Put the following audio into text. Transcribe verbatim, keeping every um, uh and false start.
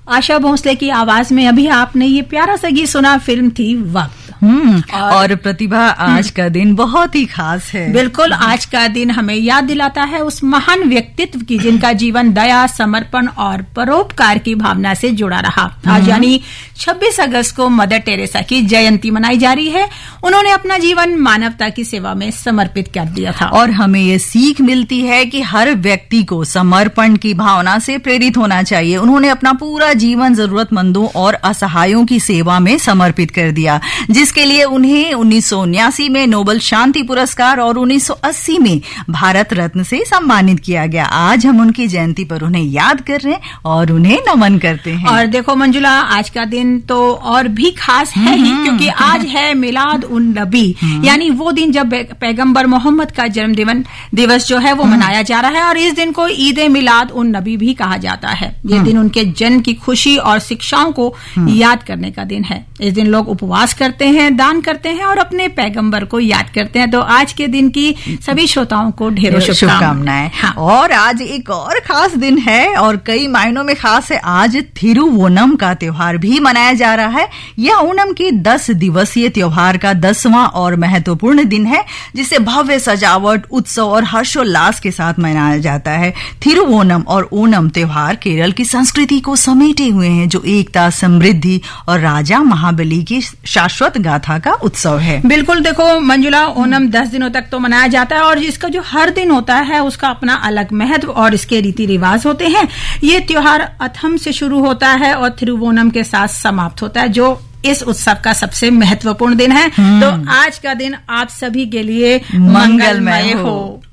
आशा भोसले की आवाज में अभी आपने ये प्यारा सा गीत सुना, फिल्म थी वक्त। हम्म और, और प्रतिभा आज का दिन बहुत ही खास है। बिल्कुल, आज का दिन हमें याद दिलाता है उस महान व्यक्तित्व की जिनका जीवन दया, समर्पण और परोपकार की भावना से जुड़ा रहा। आज यानी छब्बीस अगस्त को मदर टेरेसा की जयंती मनाई जा रही है। उन्होंने अपना जीवन मानवता की सेवा में समर्पित कर दिया था और हमें ये सीख मिलती है कि हर व्यक्ति को समर्पण की भावना से प्रेरित होना चाहिए। उन्होंने अपना पूरा जीवन जरूरतमंदों और असहायों की सेवा में समर्पित कर दिया, जिसके लिए उन्हें उन्नीस सौ उन्यासी में नोबेल शांति पुरस्कार और उन्नीस सौ अस्सी में भारत रत्न से सम्मानित किया गया। आज हम उनकी जयंती पर उन्हें याद कर रहे हैं और उन्हें नमन करते हैं। और देखो मंजुला, आज का दिन तो और भी खास है ही, क्योंकि आज है मिलाद उन नबी, यानी वो दिन जब पैगंबर मोहम्मद का जन्म दिवस जो है वो मनाया जा रहा है। और इस दिन को ईद मिलाद उन नबी भी कहा जाता है। ये दिन उनके जन्म की खुशी और शिक्षाओं को याद करने का दिन है। इस दिन लोग उपवास करते हैं, दान करते हैं और अपने पैगंबर को याद करते हैं। तो आज के दिन की सभी श्रोताओं को ढेरों शुभकामनाएं। हाँ। और आज एक और खास दिन है और कई मायनों में खास है। आज थिरुवोनम का त्योहार भी मनाया जा रहा है। यह ओणम के दस दिवसीय त्योहार का दसवां और महत्वपूर्ण दिन है, जिसे भव्य सजावट, उत्सव और हर्षोल्लास के साथ मनाया जाता है। थिरुवोनम और ओणम त्योहार केरल की संस्कृति को समेटे हुए हैं, जो एकता, समृद्धि और राजा महाबली की शाश्वत गाथा का उत्सव है। बिल्कुल, देखो मंजुला, ओणम दस दिनों तक तो मनाया जाता है और इसका जो हर दिन होता है उसका अपना अलग महत्व और इसके रीति रिवाज होते हैं। ये त्योहार अथम से शुरू होता है और थिरुवोनम के साथ समाप्त होता है, जो इस उत्सव का सबसे महत्वपूर्ण दिन है। तो आज का दिन आप सभी के लिए मंगलमय हो।